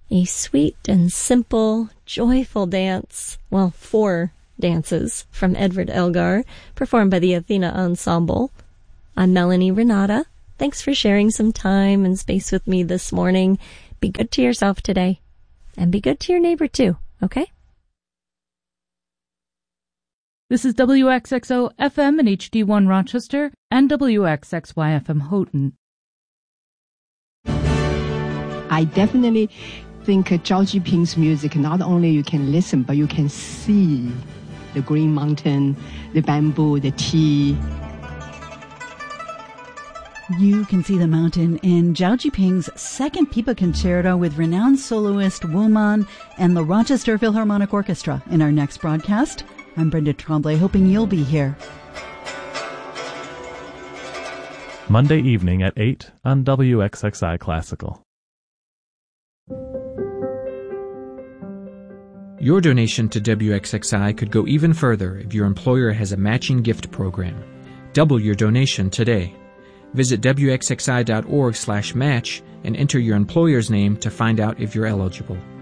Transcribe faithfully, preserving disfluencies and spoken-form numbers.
A sweet and simple, joyful dance, well, four dances from Edward Elgar, performed by the Athena Ensemble. I'm Melanie Renata. Thanks for sharing some time and space with me this morning. Be good to yourself today, and be good to your neighbor too, okay? This is W X X O F M and H D one Rochester and W X X Y F M Houghton. I definitely think uh, Zhao Jiping's music, not only you can listen, but you can see the green mountain, the bamboo, the tea. You can see the mountain in Zhao Jiping's second Pipa Concerto with renowned soloist Wu Man and the Rochester Philharmonic Orchestra in our next broadcast. I'm Brenda Tremblay, hoping you'll be here. Monday evening at eight on W X X I Classical. Your donation to W X X I could go even further if your employer has a matching gift program. Double your donation today. Visit W X X I dot org slash match and enter your employer's name to find out if you're eligible.